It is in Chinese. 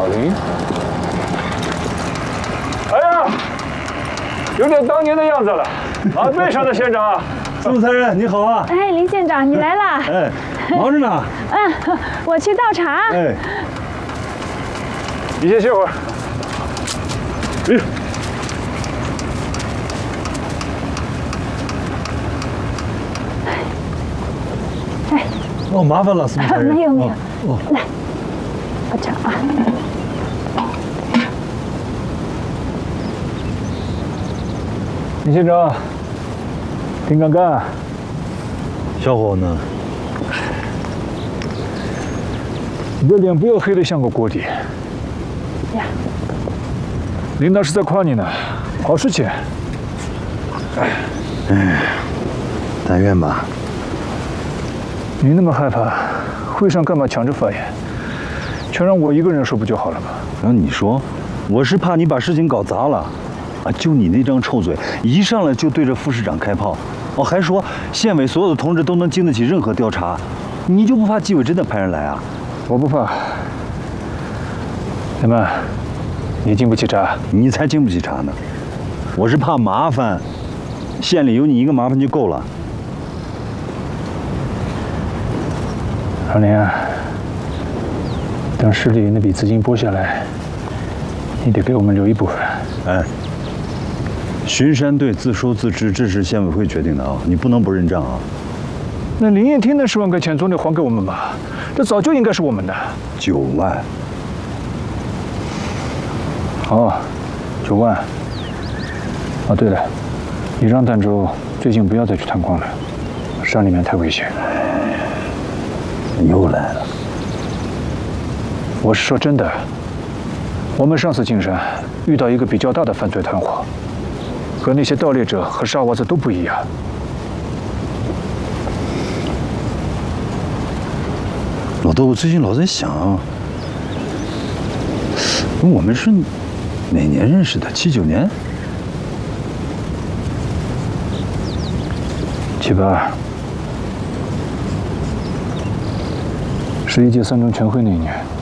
林。哎呀，有点当年的样子了。马背上的县长， 苏才人你好啊！ 哎，林县长，你来啦？ 哎，忙着呢。 我去倒茶。 哎， 你先歇会儿。 哦，麻烦了，苏才人。 没有没有。 哦， 来，喝茶啊。 林县长，挺敢干。 小伙呢？ 你的脸不要黑得像个锅底。 呀， 领导是在夸你呢，好事情。 但愿吧。 你那么害怕，会上干嘛抢着发言？全让我一个人说不就好了吗？ 然后你说，我是怕你把事情搞砸了，啊，就你那张臭嘴，一上来就对着副市长开炮，哦，还说县委所有的同志都能经得起任何调查，你就不怕纪委真的派人来啊？ 我不怕。怎么，你经不起查？ 你才经不起查呢，我是怕麻烦，县里有你一个麻烦就够了。 老林啊，等市里那笔资金拨下来，你得给我们留一部分。 哎，巡山队自收自支，这是县委会决定的啊，你不能不认账啊。 那林业厅那10万块钱总得还给我们吧？这早就应该是我们的。 9万。 哦，9万。哦，对了，你让儋州最近不要再去探矿了，山里面太危险。 又来了。 我是说真的，我们上次进山遇到一个比较大的犯罪团伙，和那些盗猎者和沙娃子都不一样。 老豆，我最近老在想，我们是哪年认识的？79年 ？78。11届3中全会那一年。